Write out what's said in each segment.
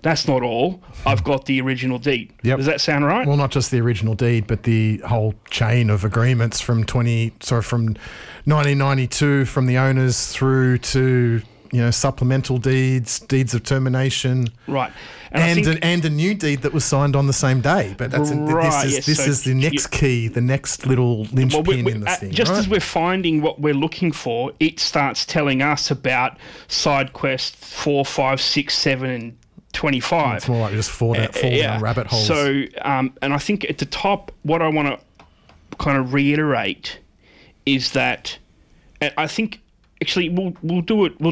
that's not all. I've got the original deed. Yep. Does that sound right? Well, not just the original deed, but the whole chain of agreements from 1992, from the owners through to supplemental deeds of termination, right? And a new deed that was signed on the same day. But this is the next key, the next little linchpin in this thing. Just right? as we're finding what we're looking for, it starts telling us about side quest 4, 5, 6, 7, and 25. It's more like just fall down rabbit holes. So, and I think at the top, what I want to kind of reiterate is that, I think actually we'll do it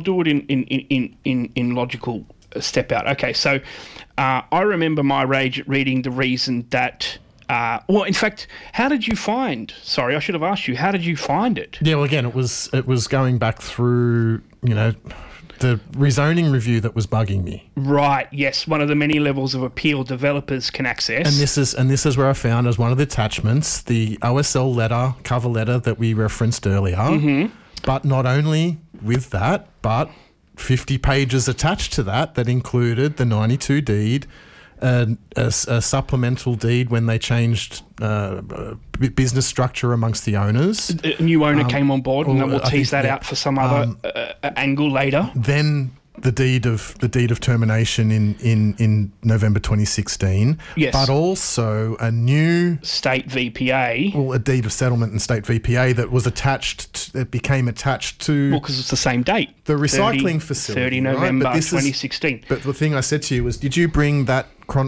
in logical step out. Okay, so I remember my rage at reading the reason that. In fact, how did you find? Sorry, I should have asked you. How did you find it? Yeah, well, again, it was going back through the rezoning review that was bugging me. Right. Yes, one of the many levels of appeal developers can access. And this is where I found as one of the attachments the OSL cover letter that we referenced earlier. Mm-hmm. But not only with that, but 50 pages attached to that included the 92 deed, a supplemental deed when they changed business structure amongst the owners. A new owner came on board, and then we'll tease that out for some other angle later. Then the deed of termination in November 2016. Yes. But also a new state VPA. Well, a deed of settlement and state VPA that was became attached to. Well, because it's the same date. The recycling facility. 30 November 2016. But the thing I said to you was, did you bring that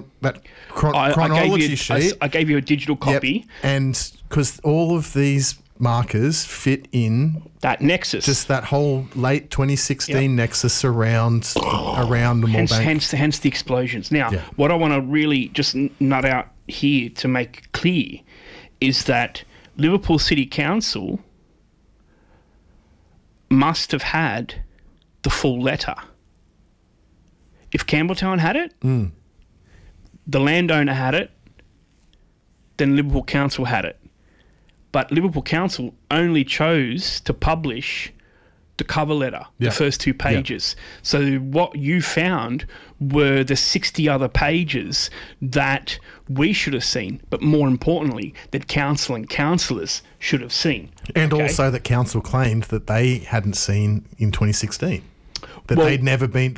chronology sheet? I gave you a digital copy. Yep. And because all of these markers fit in that nexus, just that whole late 2016 nexus around the Moorebank. Hence the explosions. Now, what I want to really just nut out here to make clear is that Liverpool City Council must have had the full letter. If Campbelltown had it, the landowner had it, then Liverpool Council had it. But Liverpool Council only chose to publish the cover letter, the first 2 pages. So what you found were the 60 other pages that we should have seen, but more importantly, that council and councillors should have seen. And also that council claimed that they hadn't seen in 2016. They'd never been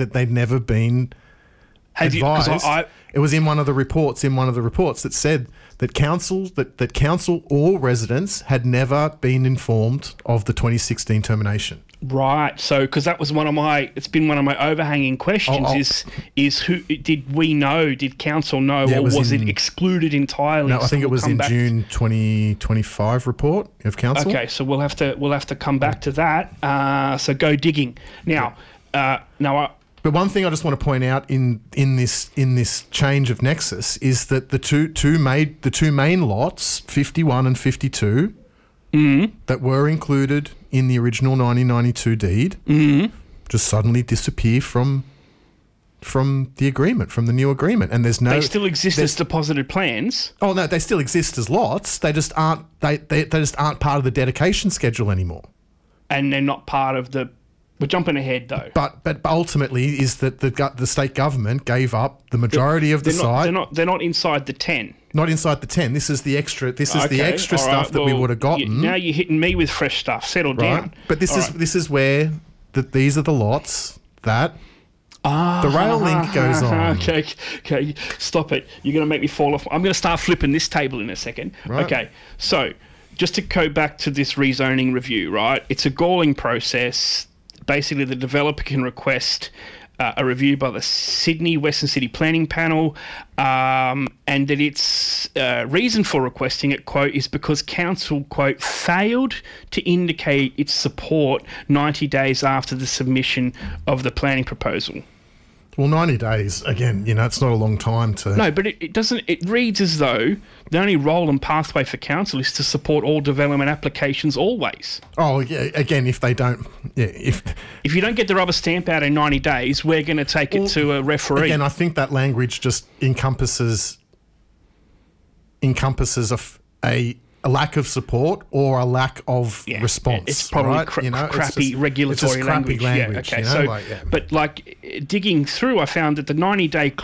advised. It was in one of the reports that said that council or residents had never been informed of the 2016 termination. Right. So, because that was it's been one of my overhanging questions is who did council know, or was it excluded entirely? No, I think it was in June 2025 report of council. Okay, so we'll have to come back to that. So go digging now. But one thing I just want to point out in this change of nexus is that the two main lots, 51 and 52, that were included in the original 1992 deed, just suddenly disappear from the agreement, from the new agreement, and there's no. They still exist as deposited plans. Oh no, they still exist as lots. They just aren't. They just aren't part of the dedication schedule anymore. And they're not part of the. We're jumping ahead though. But ultimately is that the state government gave up the majority of the site. They're not inside the 10. Not inside the 10. This is the extra. This is the extra stuff that we would have gotten. Now you're hitting me with fresh stuff. Settle down. But this is where these are the lots that the rail link goes on. Okay. Stop it. You're going to make me fall off. I'm going to start flipping this table in a second. Right. Okay. So just to go back to this rezoning review, right? It's a galling process. Basically, the developer can request a review by the Sydney Western City Planning Panel, and that its reason for requesting it, quote, is because council, quote, failed to indicate its support 90 days after the submission of the planning proposal. Well, 90 days, again, it's not a long time to... No, but it doesn't... It reads as though the only role and pathway for council is to support all development applications always. Oh, yeah, again, if they don't... Yeah, if you don't get the rubber stamp out in 90 days, we're going to take it to a referee. Again, I think that language just encompasses a lack of support or a lack of response. It's probably right? crappy regulatory language. But digging through, I found that the 90-day